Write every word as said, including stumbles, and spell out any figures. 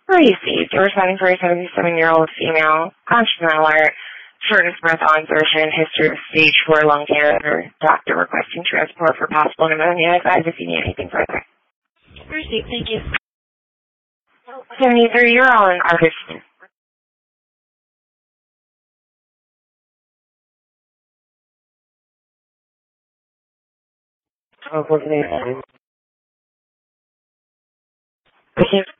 Received. You're responding for a seventy-seven-year-old female, conscious and alert, shortest breath on version, history of stage four lung cancer, doctor requesting transport for possible pneumonia. Advise if you need anything further. Received. Thank you. seventy-three, you're all in Arkansas. Oh, what's the name?